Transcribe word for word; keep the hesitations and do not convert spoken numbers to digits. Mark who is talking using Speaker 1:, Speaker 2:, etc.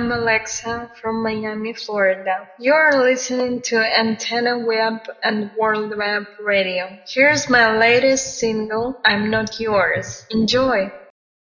Speaker 1: I'm Alexa from Miami, Florida. You're listening to Antenna Web and World Web Radio. Here's my latest single, I'm Not Yours. Enjoy!